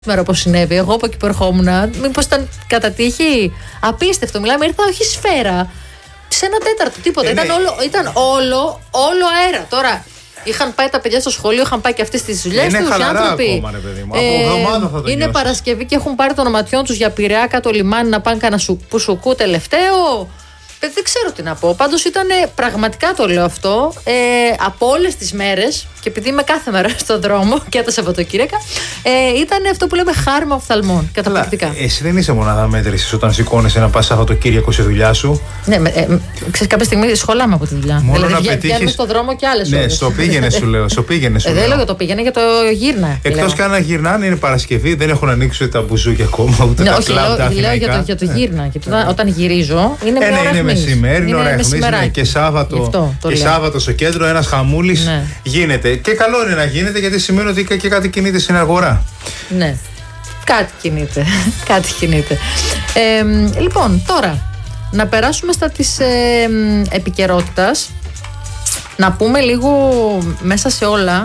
Μέρα όπως συνέβη, εγώ από εκεί που ερχόμουν, μήπως ήταν κατά τύχη? Απίστευτο, μιλάμε, ήρθα όχι σφαίρα, σε ένα τέταρτο, τίποτα. Ήταν όλο αέρα. Τώρα είχαν πάει τα παιδιά στο σχολείο, είχαν πάει και αυτές τις δουλειές τους. Είναι χαλαρά ακόμα, ρε παιδί μου. Από εβδομάδα θα το είναι νιώσεις. Παρασκευή και έχουν πάρει το ονοματιόν τους για Πειραιά κάτω λιμάνι να πάνε κανένα πουσουκού τελευταίο. Δεν ξέρω τι να πω. Πάντως ήταν πραγματικά, το λέω αυτό, από όλες τις μέρες, και επειδή είμαι κάθε μέρα στον δρόμο και τα Σαββατοκύριακα, ήταν αυτό που λέμε χάρμα οφθαλμών. Καταπληκτικά. Εσύ δεν είσαι μονάδα μέτρησης όταν σηκώνεσαι να πας Σαββατοκύριακο σε δουλειά σου. Ναι, ξέρεις, κάποια στιγμή σχολάμε από τη δουλειά. Μόνο δηλαδή να βγαίνουμε στον δρόμο και άλλες ώρες. Ναι, στο πήγαινε σου λέω. Δεν λέω για το πήγαινε, για το γύρνα. Εκτός και αν γυρνάνε, είναι Παρασκευή, δεν έχουν ανοίξει τα μπουζούκια ακόμα, ούτε τα κλαμπ τα λέω για το γύρνα. Και όταν γυρίζω είναι μια ώρα είναι μεσημέρι, είναι ώρα μεσημεράκι. και Σάββατο στο κέντρο, ένας χαμούλης γίνεται. Και καλό είναι να γίνεται, γιατί σημαίνει ότι και κάτι κινείται στην αγορά. Ναι. Κάτι κινείται. Λοιπόν, τώρα να περάσουμε στα της επικαιρότητας. Να πούμε λίγο μέσα σε όλα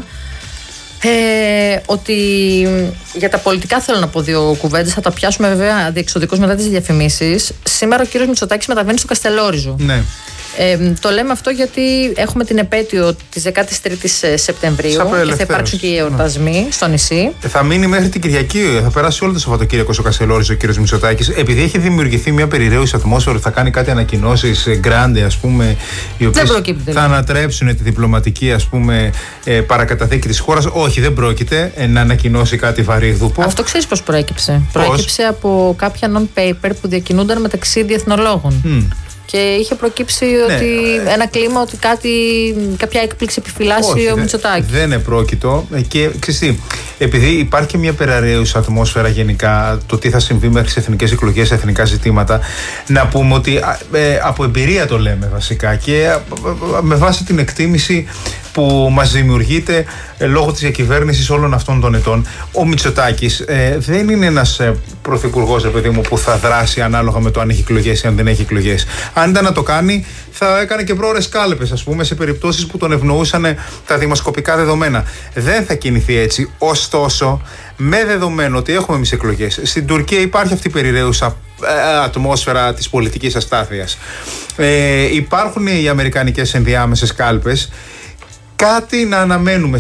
ότι για τα πολιτικά θέλω να πω δύο κουβέντες. Θα τα πιάσουμε βέβαια διεξοδικώς μετά τις διαφημίσεις. Σήμερα ο κύριος Μητσοτάκης μεταβαίνει στο Καστελόριζο. Ναι. Το λέμε αυτό γιατί έχουμε την επέτειο της 13ης Σεπτεμβρίου και θα υπάρξουν και οι εορτασμοί στο νησί. Θα μείνει μέχρι την Κυριακή, θα περάσει όλο το Σαββατοκύριακο στο Καστελόριζο ο κύριος Μητσοτάκης. Επειδή έχει δημιουργηθεί μια περιραίουσα ατμόσφαιρα, θα κάνει κάτι ανακοινώσεις γκράντε, ας πούμε, οι οποίες θα ανατρέψουν τη διπλωματική, ας πούμε, παρακαταθήκη της χώρας. Όχι, δεν πρόκειται να ανακοινώσει κάτι βαρύγδουπο. Αυτό ξέρεις πώς προέκυψε? Προέκυψε από κάποια non-paper που διακινούνταν μεταξύ διεθνολόγων. Και είχε προκύψει ότι ένα κλίμα ότι κάποια έκπληξη επιφυλάσσει ο Μητσοτάκης. Δεν επρόκειτο. Και ξέρεις τι, επειδή υπάρχει και μια περαρρέουσα ατμόσφαιρα γενικά, το τι θα συμβεί μέχρι τις εθνικές εκλογές, εθνικά ζητήματα, να πούμε ότι από εμπειρία το λέμε βασικά και με βάση την εκτίμηση που μας δημιουργείται λόγω της διακυβέρνησης όλων αυτών των ετών, ο Μητσοτάκης δεν είναι ένας πρωθυπουργός, παιδί μου, που θα δράσει ανάλογα με το αν έχει εκλογές ή αν δεν έχει εκλογές. Αν ήταν να το κάνει, θα έκανε και πρόωρες κάλπες, ας πούμε, σε περιπτώσεις που τον ευνοούσαν τα δημοσκοπικά δεδομένα. Δεν θα κινηθεί έτσι. Ωστόσο, με δεδομένο ότι έχουμε εμείς εκλογές, στην Τουρκία υπάρχει αυτή η περιραίουσα ατμόσφαιρα της πολιτικής αστάθειας. Υπάρχουν οι αμερικανικές ενδιάμεσες κάλπες. Κάτι να αναμένουμε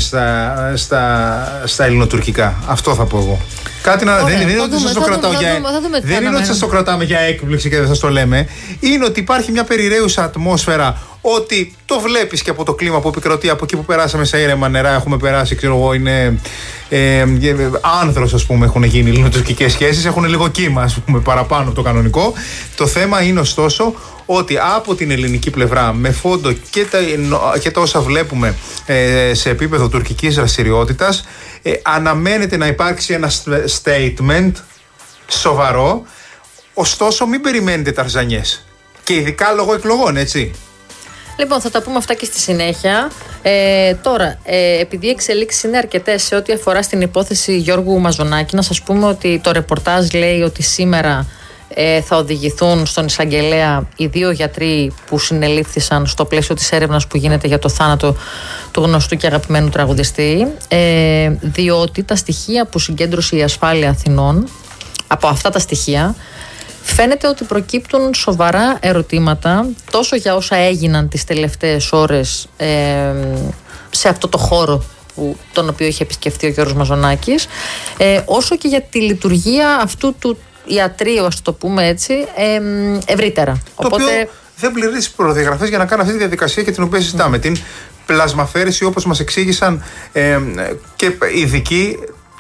στα ελληνοτουρκικά. Αυτό θα πω εγώ. Δεν είναι ότι σας το κρατάμε για έκπληξη και δεν σας το λέμε. Είναι ότι υπάρχει μια περιραίουσα ατμόσφαιρα, ότι το βλέπεις και από το κλίμα που επικρατεί από εκεί που περάσαμε σε ήρεμα νερά. Έχουμε περάσει, ξέρω εγώ, είναι άνθρος, ας πούμε, έχουν γίνει ελληνοτουρκικές σχέσεις. Έχουν λίγο κύμα, ας πούμε, παραπάνω από το κανονικό. Το θέμα είναι ωστόσο ότι από την ελληνική πλευρά, με φόντο και τα όσα βλέπουμε σε επίπεδο τουρκικής δραστηριότητας, αναμένεται να υπάρξει ένα statement σοβαρό. Ωστόσο, μην περιμένετε ταρζανιές. Και ειδικά λόγω εκλογών, έτσι. Λοιπόν, θα τα πούμε αυτά και στη συνέχεια. Τώρα, επειδή οι εξελίξεις είναι αρκετές σε ό,τι αφορά στην υπόθεση Γιώργου Μαζονάκη, να σας πούμε ότι το ρεπορτάζ λέει ότι σήμερα θα οδηγηθούν στον εισαγγελέα οι δύο γιατροί που συνελήφθησαν στο πλαίσιο της έρευνας που γίνεται για το θάνατο του γνωστού και αγαπημένου τραγουδιστή, διότι τα στοιχεία που συγκέντρωσε η Ασφάλεια Αθηνών, από αυτά τα στοιχεία φαίνεται ότι προκύπτουν σοβαρά ερωτήματα τόσο για όσα έγιναν τις τελευταίες ώρες σε αυτό το χώρο τον οποίο είχε επισκεφτεί ο Γιώργος Μαζονάκης, όσο και για τη λειτουργία αυτού του ιατρείου, ας το πούμε έτσι, ευρύτερα. Οπότε δεν πληρεί τις προδιαγραφές για να κάνει αυτή τη διαδικασία και την οποία συζητάμε. Την πλασμαφέρηση, όπως μας εξήγησαν και ειδικοί,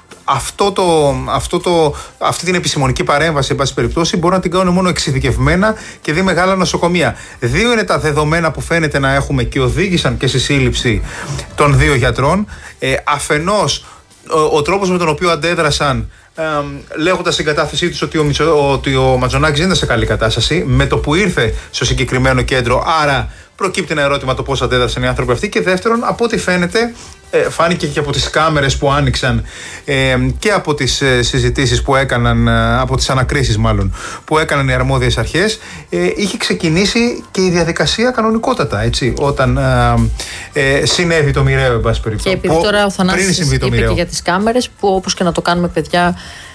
αυτή την επιστημονική παρέμβαση, εν πάση περιπτώσει, μπορούν να την κάνουν μόνο εξειδικευμένα και δει μεγάλα νοσοκομεία. Δύο είναι τα δεδομένα που φαίνεται να έχουμε και οδήγησαν και στη σύλληψη των δύο γιατρών. Αφενός, ο τρόπος με τον οποίο αντέδρασαν, λέγοντας στην κατάθεσή τους ότι ο Μαζονάκης δεν ήταν σε καλή κατάσταση, με το που ήρθε στο συγκεκριμένο κέντρο, άρα Προκύπτει ένα ερώτημα το πώς αντέδρασαν οι άνθρωποι αυτοί. Και δεύτερον, από ό,τι φαίνεται, φάνηκε και από τις κάμερες που άνοιξαν και από τις συζητήσεις που έκαναν, από τις ανακρίσεις μάλλον, που έκαναν οι αρμόδιες αρχές, είχε ξεκινήσει και η διαδικασία κανονικότατα, έτσι, όταν συνέβη το μοιραίο, εν πάση περιπτώσει. Και επειδή τώρα ο Θανάσης είπε και για τις κάμερες, που όπως και να το κάνουμε, παιδιά,